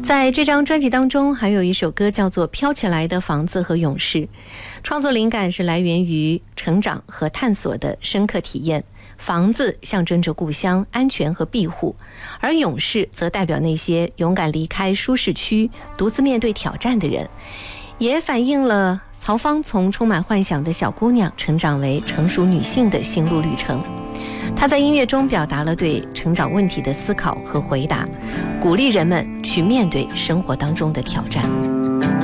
在这张专辑当中，还有一首歌叫做《飘起来的房子和勇士》，创作灵感是来源于成长和探索的深刻体验。房子象征着故乡、安全和庇护，而勇士则代表那些勇敢离开舒适区、独自面对挑战的人，也反映了曹芳从充满幻想的小姑娘成长为成熟女性的心路历程。她在音乐中表达了对成长问题的思考和回答，鼓励人们去面对生活当中的挑战。